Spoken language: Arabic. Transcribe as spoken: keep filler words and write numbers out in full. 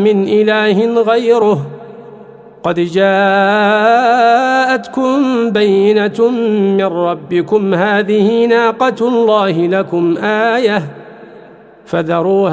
من إله غيره قد جاءتكم بينة من ربكم هذه ناقة الله لكم آية فذروها